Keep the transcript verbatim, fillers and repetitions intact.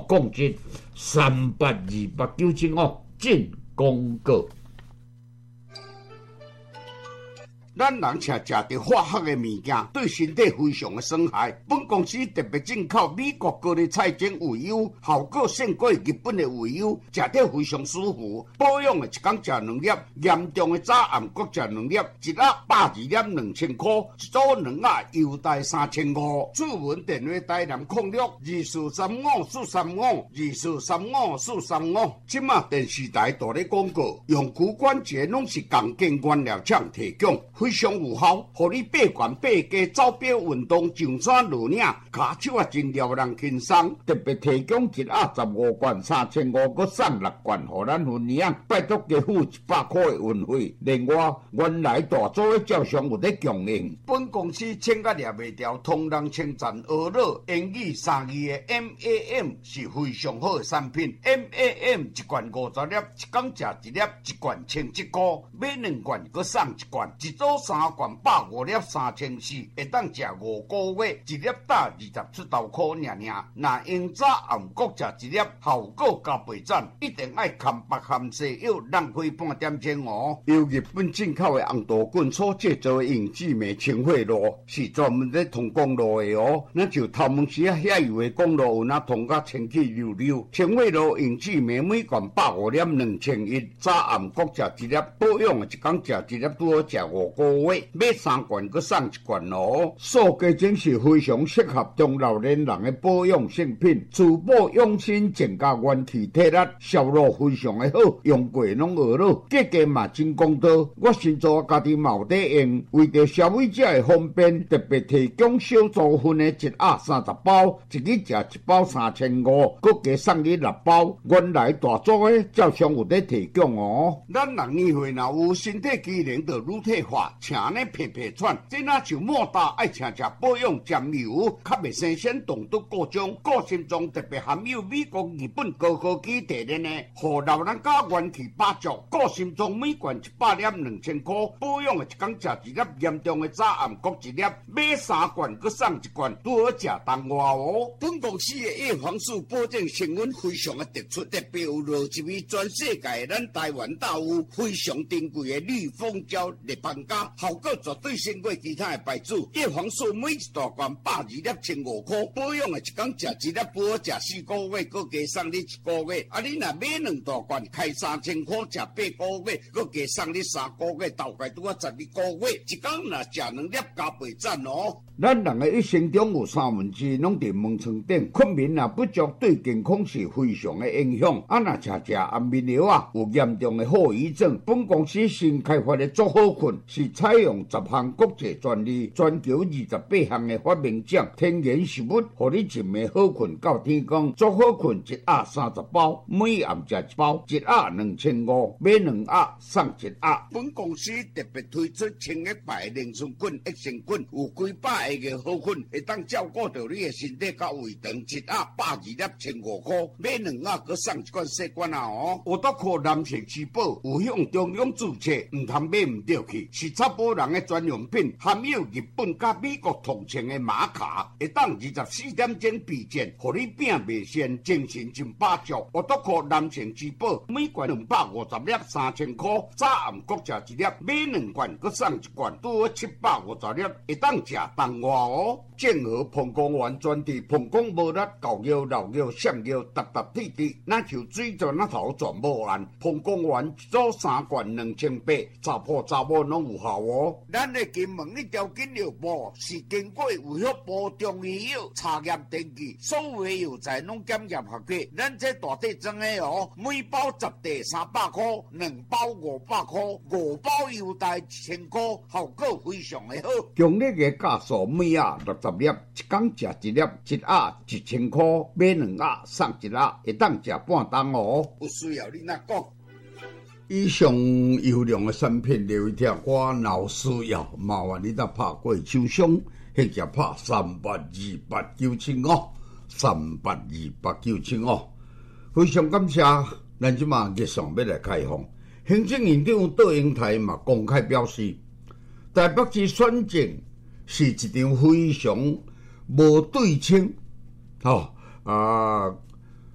讲真，三八二八九七五进广告。 咱人吃食着化学的物件，对身体非常的损害。本公司特别进口美国高丽菜精鱼油，效果胜过日本的鱼油，食着非常舒服。保养的一天食两粒，严重的早暗各食两粒，一盒百二粒两千块，一组两盒优待三千五。主文电话台南控六二四三五四三五二四三五四三五。即马电视台大咧广告，用骨关节拢是共建原料厂提供。非常有效，互你爬悬爬低、走表运动、上山落岭，骹手啊真撩人轻松。特别提供一盒十五罐三千五，佮送六罐，互咱分享。拜托加付一百块的运费。另外，原来大组的照相有咧供应。本公司请甲掠袂掉，同人称赞俄乐英语三字的 M A M 是非常好的产品。M A M 一罐五十粒，一天食一粒，一罐千七块，买两罐佮送一罐，一组三罐百五粒三千四，会当食五个月，一粒打二十出头块尔尔。若用早暗各食一粒，效果加倍赞，一定爱含白含西药，浪费半点钟哦。由日本进口的红豆棍所制作的永志美清血露，是专门咧通公路的哦。那就头毛时啊，遐油的公路有那通甲清气溜溜。清血露永志美每罐百五粒两千一，早暗各食一粒，保养的一天食一粒，拄好食五个月。买三罐佮送一罐哦，塑胶精是非常适合中老年人的保养性品，滋补养生，增加元气体力，效果非常的好，用过拢学了，价格嘛真公道。我先做家己嘛有在用，为着消费者的方便，特别提供小组分的一盒三十包，一日食一包三千五，佮加送你六包。原来大组的照常有在提供哦。咱人年岁若有身体机能就乳退化，请呢皮皮喘，这若像莫大爱请食保养尖油，较袂生鲜冻毒各种，个性中特别含有美国、日本高科技提炼的，互老人家元气百足。个性中每罐一百粒两千块，保养的一天食一粒，严重的早暗各一粒，买三罐佮送一罐，拄好食当外哦。本公司的叶黄素保证成分非常的突出，特别有落一味全世界咱台湾大有非常珍贵的绿蜂胶立邦加，效果绝对胜过其他的牌子。叶黄素每一大罐百二粒千五块，保养的一天食一粒，不好食四个月，佮加送你一个月。啊，你若买两大罐，开三千块，食八个月，佮加送你三个月，大概拄啊十二个月。一天若食两粒，加倍赞哦。咱人的一生中有三分之一拢伫门床顶，困眠若不足，对健康是非常的影响。啊，若食食安眠药啊，有严重的后遗症。本公司新开发的足好困，是采用十项国际专利，全球二十八项的发明奖，天然食物，互你一暝好困到天光。足好困一盒三十包，每暗食一包，一盒两千五，买两盒送一盒。本公司特别推出清液牌灵顺菌、益生菌，有几百个好菌，会当照顾到你的身体甲胃肠。一盒百二粒千五块，买两盒佮送一罐细罐啊哦。有得靠男性之宝，有向中央注册，唔通买唔对去，是查甫人的专用品，含有日本甲美国同情的玛卡，会当二十四点钟避震，互你病袂先，精神真百足。有得靠男性之宝，每罐两百五十粒，三千块，早暗各食一粒，买两罐佮送一罐，拄好七百五十粒，会当食当外哦。正和膀胱丸专治膀胱无力、狗腰、老腰、闪腰、达达滴滴，那就水做那头全无按。膀胱丸一组三罐两千八，查甫查某拢有效哦。咱的金门一条金药部是经过卫福部中医药查验登记，所有的药材拢检验合格。咱这大体装的哦，每包十袋三百块，两包五百块，五包优待一千块，效果非常的好。强烈的价数每盒六十粒，一天食一粒，一盒一千块，买两盒送一盒，会当食半冬哦。有需要你哪讲？以上优良的产品留一条，我若有需要，麻烦你再拍过手商，或者拍三八二八九七五，三八二八九七五。非常感谢，咱即马日上要来开放。行政院长杜英台嘛公开表示，台北市选战是一场非常无对称，吼、哦、啊，